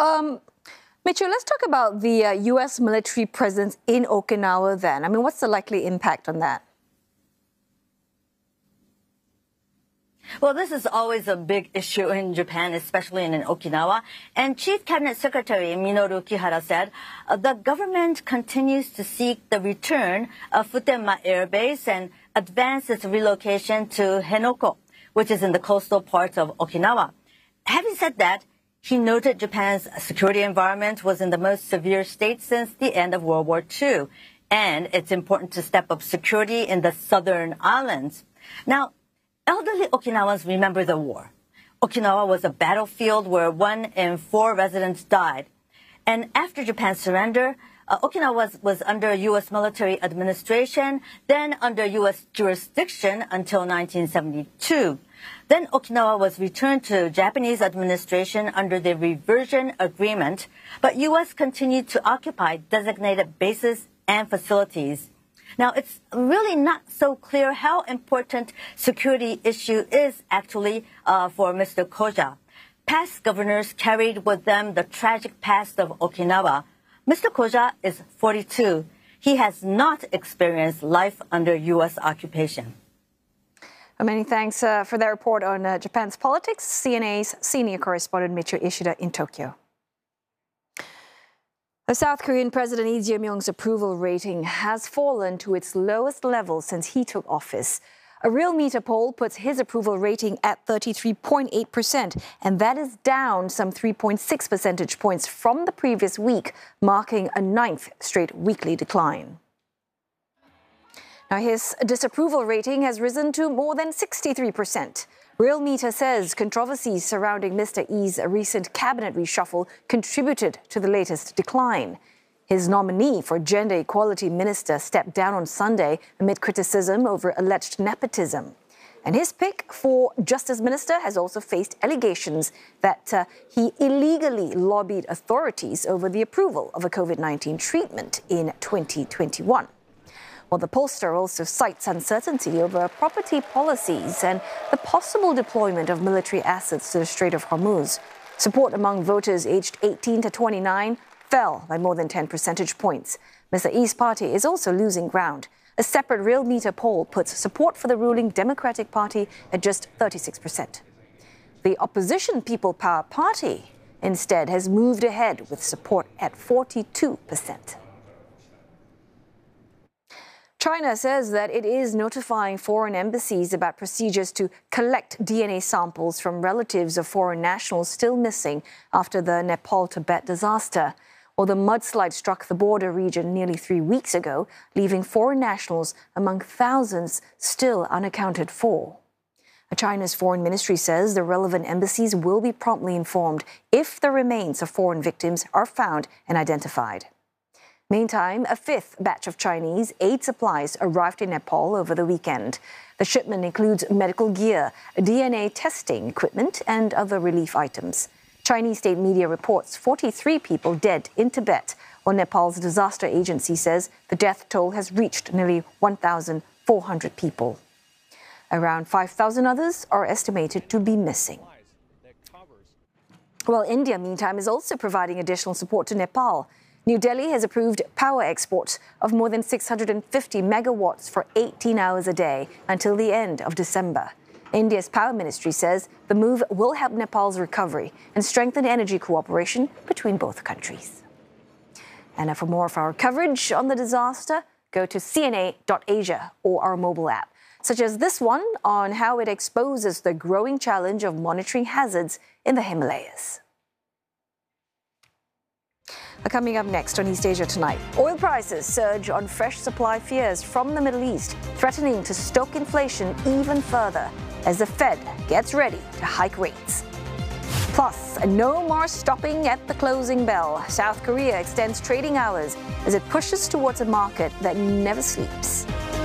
Mitchell, let's talk about the U.S. military presence in Okinawa then. I mean, what's the likely impact on that? Well, this is always a big issue in Japan, especially in Okinawa. And Chief Cabinet Secretary Minoru Kihara said the government continues to seek the return of Futenma Air Base and advance its relocation to Henoko, which is in the coastal parts of Okinawa. Having said that, he noted Japan's security environment was in the most severe state since the end of World War II, and it's important to step up security in the southern islands. Now, elderly Okinawans remember the war. Okinawa was a battlefield where 1 in 4 residents died. And after Japan's surrender, Okinawa was under U.S. military administration, then under U.S. jurisdiction until 1972. Then Okinawa was returned to Japanese administration under the reversion agreement, but U.S. continued to occupy designated bases and facilities. Now, it's really not so clear how important security issue is actually for Mr. Koja. Past governors carried with them the tragic past of Okinawa. Mr. Koja is 42. He has not experienced life under U.S. occupation. Many thanks for that report on Japan's politics. CNA's senior correspondent Michio Ishida in Tokyo. The South Korean President Lee Jae-myung's approval rating has fallen to its lowest level since he took office. A Realmeter poll puts his approval rating at 33.8%, and that is down some 3.6 percentage points from the previous week, marking a 9th straight weekly decline. Now, his disapproval rating has risen to more than 63%. Realmeter says controversies surrounding Mr. Lee's recent cabinet reshuffle contributed to the latest decline. His nominee for Gender Equality Minister stepped down on Sunday amid criticism over alleged nepotism. And his pick for Justice Minister has also faced allegations that he illegally lobbied authorities over the approval of a COVID-19 treatment in 2021. Well, the pollster also cites uncertainty over property policies and the possible deployment of military assets to the Strait of Hormuz. Support among voters aged 18 to 29 fell by more than 10 percentage points. Mr. Lee's party is also losing ground. A separate Realmeter poll puts support for the ruling Democratic Party at just 36%. The opposition People Power Party instead has moved ahead with support at 42%. China says that it is notifying foreign embassies about procedures to collect DNA samples from relatives of foreign nationals still missing after the Nepal-Tibet disaster. Well, the mudslide struck the border region nearly 3 weeks ago, leaving foreign nationals among thousands still unaccounted for. China's foreign ministry says the relevant embassies will be promptly informed if the remains of foreign victims are found and identified. Meantime, a 5th batch of Chinese aid supplies arrived in Nepal over the weekend. The shipment includes medical gear, DNA testing equipment, and other relief items. Chinese state media reports 43 people dead in Tibet, while Nepal's disaster agency says the death toll has reached nearly 1,400 people. Around 5,000 others are estimated to be missing. Well, India, meantime, is also providing additional support to Nepal. New Delhi has approved power exports of more than 650 megawatts for 18 hours a day until the end of December. India's power ministry says the move will help Nepal's recovery and strengthen energy cooperation between both countries. And for more of our coverage on the disaster, go to cna.asia or our mobile app, such as this one on how it exposes the growing challenge of monitoring hazards in the Himalayas. Coming up next on East Asia Tonight, oil prices surge on fresh supply fears from the Middle East, threatening to stoke inflation even further as the Fed gets ready to hike rates. Plus, no more stopping at the closing bell. South Korea extends trading hours as it pushes towards a market that never sleeps.